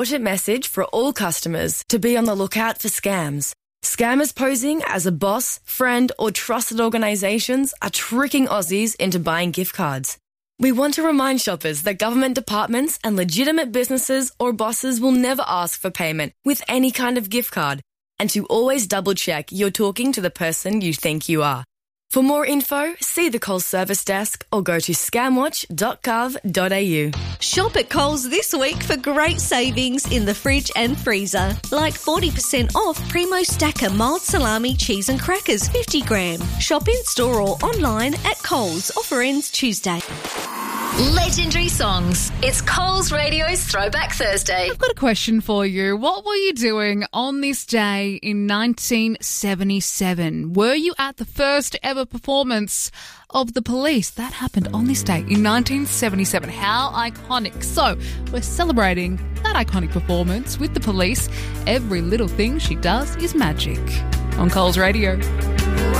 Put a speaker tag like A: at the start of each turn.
A: important message for all customers to be on the lookout for scams. Scammers posing as a boss, friend, or trusted organisations are tricking Aussies into buying gift cards. We want to remind shoppers that government departments and legitimate businesses or bosses will never ask for payment with any kind of gift card, and to always double-check you're talking to the person you think you are. For more info, see the Coles Service Desk or go to scamwatch.gov.au.
B: Shop at Coles this week for great savings in the fridge and freezer. Like 40% off Primo Stacker mild salami, cheese and crackers 50 gram. Shop in store or online at Coles. Offer ends Tuesday.
C: Legendary songs. It's Coles Radio's Throwback Thursday.
D: I've got a question for you. What were you doing on this day in 1977? Were you at the first ever performance of The Police? That happened on this day in 1977. How iconic. So, we're celebrating that iconic performance with The Police. Every little thing she does is magic. On Coles Radio.